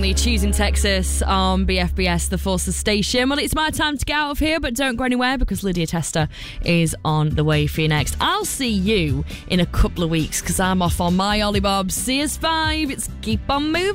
Family, Choosing Texas on BFBS, the Forces station. Well, it's my time to get out of here, but don't go anywhere because Lydia Tester is on the way for you next. I'll see you in a couple of weeks because I'm off on my Ollie Bob. See us 5. It's Keep On Moving.